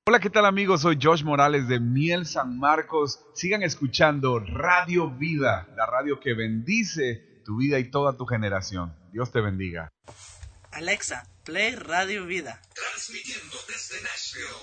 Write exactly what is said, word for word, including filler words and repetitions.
Hola, ¿qué tal amigos? Soy Josh Morales de Miel San Marcos. Sigan escuchando Radio Vida, la radio que bendice tu vida y toda tu generación. Dios te bendiga. Alexa, play Radio Vida. Transmitiendo desde Nashville,